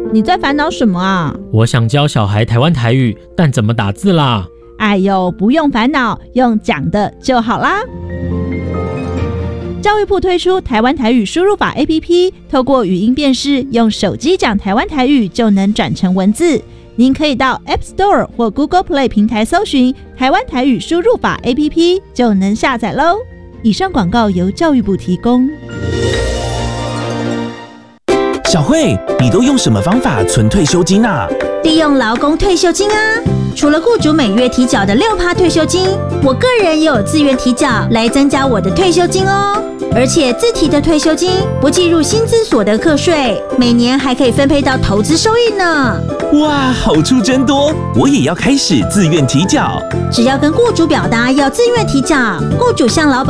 你在烦恼什么啊？ 我想教小孩台湾台语，但怎么打字啦？ 哎呦，不用烦恼，用讲的就好啦。教育部推出台湾台语输入法 APP， 透过语音辨识，用手机讲台湾台语就能转成文字。您可以到 App Store 或 Google Play 平台搜寻台湾台语输入法 APP， 就能下载喽。以上广告由教育部提供。 小慧，你都用什么方法存退休金啊？ 利用劳工退休金啊！除了雇主每月提缴的6%退休金，我个人也有自愿提缴来增加我的退休金哦。而且自提的退休金不计入薪资所得课税，每年还可以分配到投资收益呢。 哇，好处真多！我也要开始自愿提缴。 只要跟雇主表达要自愿提缴，雇主向劳保